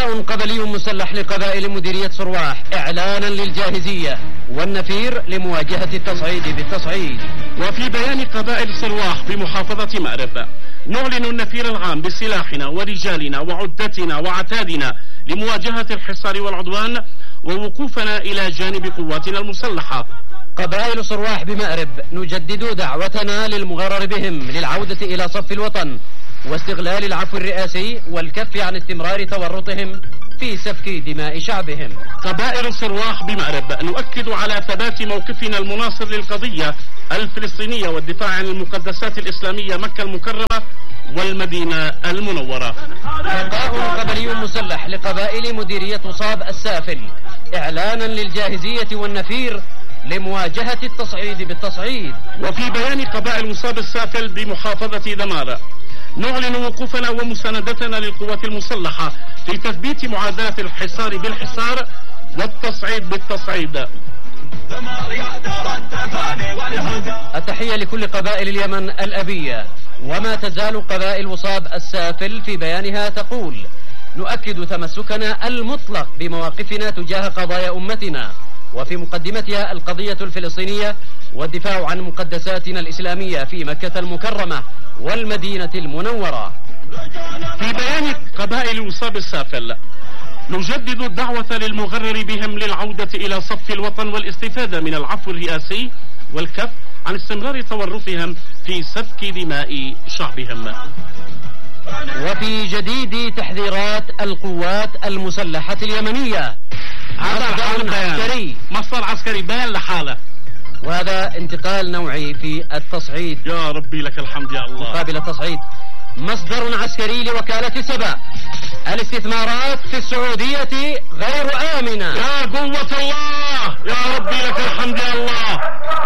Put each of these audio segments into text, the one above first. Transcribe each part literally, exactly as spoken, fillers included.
لقاء قبلي مسلح لقبائل مديرية صرواح إعلانا للجاهزية والنفير لمواجهة التصعيد بالتصعيد. وفي بيان قبائل صرواح بمحافظة مأرب نعلن النفير العام بسلاحنا ورجالنا وعدتنا وعتادنا لمواجهة الحصار والعدوان ووقوفنا إلى جانب قواتنا المسلحة. قبائل صرواح بمأرب نجدد دعوتنا للمغرر بهم للعودة إلى صف الوطن واستغلال العفو الرئاسي والكف عن استمرار تورطهم في سفك دماء شعبهم. قبائل صرواح بمأرب نؤكد على ثبات موقفنا المناصر للقضية الفلسطينية والدفاع عن المقدسات الإسلامية مكة المكرمة والمدينة المنورة. لقاء قبلي مسلح لقبائل مديرية صاب السافل إعلانا للجاهزية والنفير لمواجهة التصعيد بالتصعيد. وفي بيان قبائل مصاب السافل بمحافظة دمار نعلن وقوفنا ومساندتنا للقوات المسلحة في تثبيت معادلة الحصار بالحصار والتصعيد بالتصعيد. التحية لكل قبائل اليمن الأبية. وما تزال قبائل وصاب السافل في بيانها تقول: نؤكد تمسكنا المطلق بمواقفنا تجاه قضايا أمتنا وفي مقدمتها القضية الفلسطينية والدفاع عن مقدساتنا الإسلامية في مكة المكرمة والمدينة المنورة. في بيان قبائل وصاب السافل نجدد الدعوة للمغرر بهم للعودة إلى صف الوطن والاستفادة من العفو الرئاسي والكف عن استمرار تورطهم في سفك دماء شعبهم. وفي جديد تحذيرات القوات المسلحة اليمنية مصدر عسكري مصدر عسكري بيان لحاله، وهذا انتقال نوعي في التصعيد. يا ربي لك الحمد يا الله. مقابل التصعيد مصدر عسكري لوكالة سبا: الاستثمارات في السعودية غير آمنة. يا قوة الله يا ربي لك الحمد يا الله.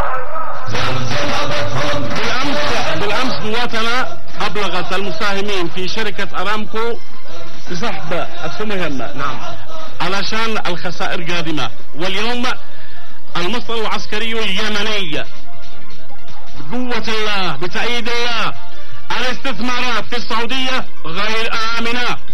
بالأمس بالأمس قواتنا أبلغت المساهمين في شركة أرامكو بسحب أسهمهم نعم علشان الخسائر قادمة. واليوم المصدر العسكري اليمني بقوة الله بتأييد الله: الاستثمارات في السعودية غير آمنة.